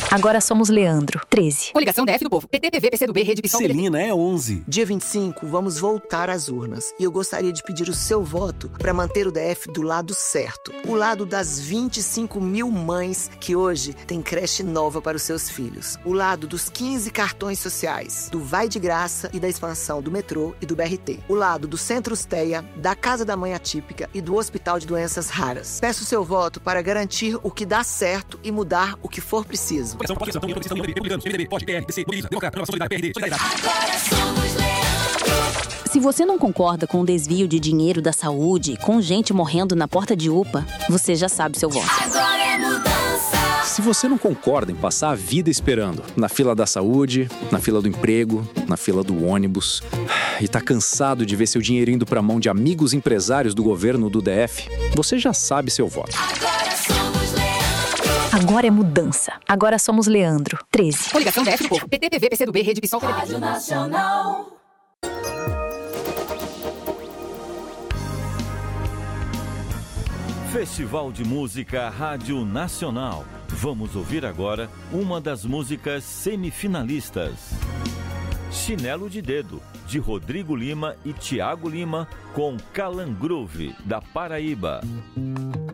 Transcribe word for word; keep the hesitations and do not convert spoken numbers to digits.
Agora somos Leandro, treze. Coligação D F do Povo. P T, P V, P C do B, Rede Pissol. Celina é onze. Dia vinte e cinco, vamos voltar às urnas. E eu gostaria de pedir o seu voto para manter o D F do lado certo. O lado das vinte e cinco mil mães que hoje têm creche nova para os seus filhos. O lado dos quinze cartões sociais, do Vai de Graça e da expansão do metrô e do B R T. O lado do Centro Teia, da Casa da Mãe Atípica e do Hospital de Doenças Raras. Peço o seu voto para garantir o que dá certo e mudar o que for preciso. Se você não concorda com o desvio de dinheiro da saúde, com gente morrendo na porta de U P A, você já sabe seu voto. Agora é mudança. Se você não concorda em passar a vida esperando na fila da saúde, na fila do emprego, na fila do ônibus, e tá cansado de ver seu dinheiro indo pra mão de amigos empresários do governo do D F, você já sabe seu voto. Agora somos Leandro. Agora é mudança. Agora somos Leandro, treze. Coligação D F do Povo. P T, P V, P C do B, Rede Pissol. Rádio Nacional. Festival de Música Rádio Nacional. Vamos ouvir agora uma das músicas semifinalistas. Chinelo de Dedo, de Rodrigo Lima e Tiago Lima, com Calangroove, da Paraíba.